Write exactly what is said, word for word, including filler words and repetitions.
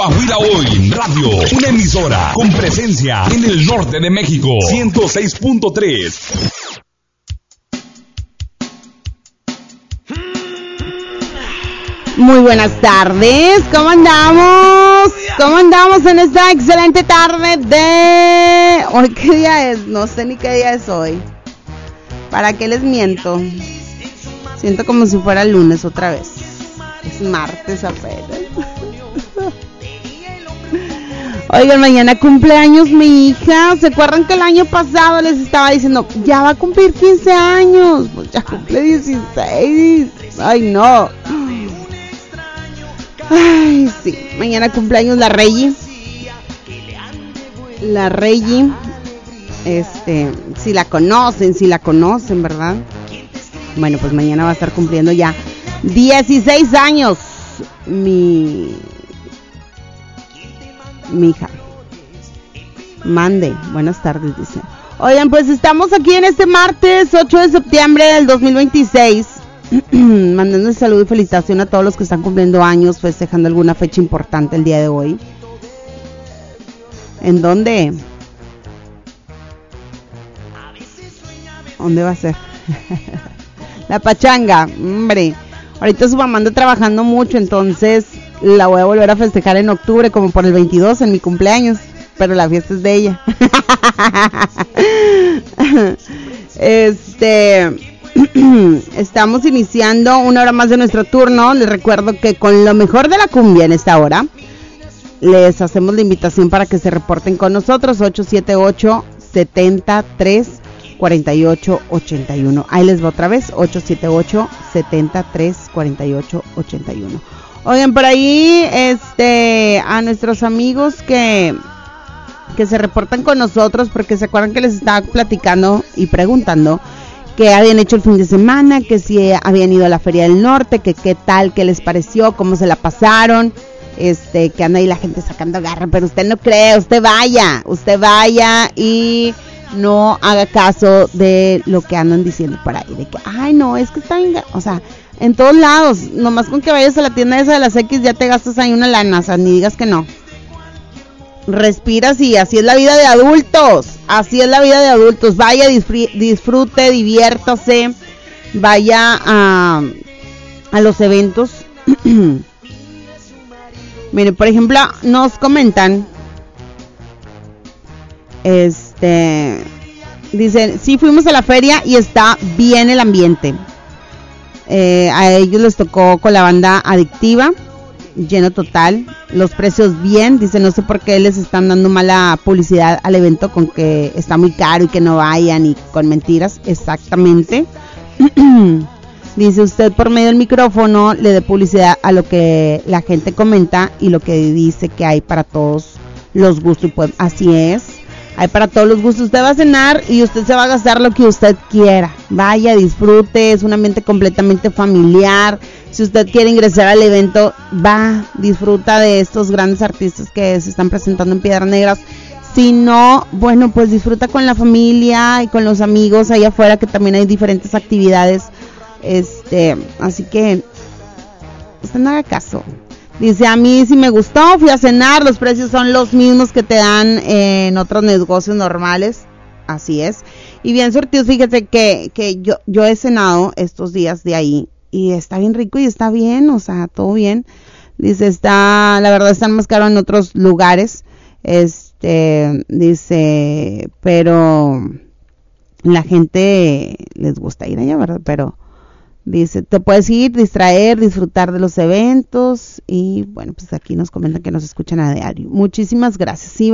Coahuila Hoy Radio, una emisora con presencia en el norte de México, ciento seis punto tres. Muy buenas tardes, ¿cómo andamos? ¿Cómo andamos en esta excelente tarde de... ¿Hoy qué día es? No sé ni qué día es hoy. ¿Para qué les miento? Siento como si fuera lunes otra vez. Es martes apenas. Oigan, mañana cumpleaños mi hija. ¿Se acuerdan que el año pasado les estaba diciendo, ya va a cumplir quince años? Pues ya cumple dieciséis. Ay, no. Ay, sí. Mañana cumpleaños la Regi. La Regi. Este, si la conocen, si la conocen, ¿verdad? Bueno, pues mañana va a estar cumpliendo ya dieciséis años mi mi hija. Mande, buenas tardes, dice. Oigan, pues estamos aquí en este martes ocho de septiembre del dos mil veintiséis. Mandando un saludo y felicitación a todos los que están cumpliendo años, festejando alguna fecha importante el día de hoy. ¿En dónde? ¿Dónde va a ser? La pachanga, hombre. Ahorita su mamá anda trabajando mucho, entonces la voy a volver a festejar en octubre, como por el veintidós, en mi cumpleaños. Pero la fiesta es de ella. Este... Estamos iniciando una hora más de nuestro turno. Les recuerdo que con lo mejor de la cumbia en esta hora les hacemos la invitación para que se reporten con nosotros. Ocho siete ocho, siete tres, cuatro ocho ocho uno. Ahí les va otra vez. Ocho siete ocho, siete tres, cuatro ocho ocho uno. Oigan, por ahí este a nuestros amigos que que se reportan con nosotros, porque se acuerdan que les estaba platicando y preguntando que habían hecho el fin de semana, que si habían ido a la Feria del Norte, que qué tal, qué les pareció, cómo se la pasaron, este, que anda ahí la gente sacando garra, pero usted no cree, usted vaya, usted vaya y no haga caso de lo que andan diciendo por ahí, de que, ay no, es que está bien, o sea, en todos lados, nomás con que vayas a la tienda esa de las X ya te gastas ahí una lana, o sea, ni digas que no. Respiras y así es la vida de adultos, así es la vida de adultos, vaya, disfrute, diviértase, vaya a, a los eventos. Miren, por ejemplo, nos comentan, este, dicen, sí fuimos a la feria y está bien el ambiente, eh, a ellos les tocó con la banda Adictiva, lleno total, los precios bien, dice, no sé por qué les están dando mala publicidad al evento con que está muy caro y que no vayan y con mentiras, exactamente. Dice, usted por medio del micrófono le dé publicidad a lo que la gente comenta y lo que dice que hay para todos los gustos, y pues así es, hay para todos los gustos. Usted va a cenar y usted se va a gastar lo que usted quiera, vaya, disfrute, es un ambiente completamente familiar. Si usted quiere ingresar al evento, va, disfruta de estos grandes artistas que se están presentando en Piedras Negras. Si no, bueno, pues disfruta con la familia y con los amigos ahí afuera, que también hay diferentes actividades. Este, así que usted no haga caso. Dice, a mí sí me gustó, fui a cenar, los precios son los mismos que te dan en otros negocios normales. Así es. Y bien surtidos, fíjese que, que yo, yo he cenado estos días de ahí. Y está bien rico y está bien, o sea, todo bien. Dice, está, la verdad están más caros en otros lugares. Este, dice, pero la gente les gusta ir allá, ¿verdad? Pero dice, te puedes ir, distraer, disfrutar de los eventos. Y bueno, pues aquí nos comentan que nos escuchan a diario. Muchísimas gracias. Sí,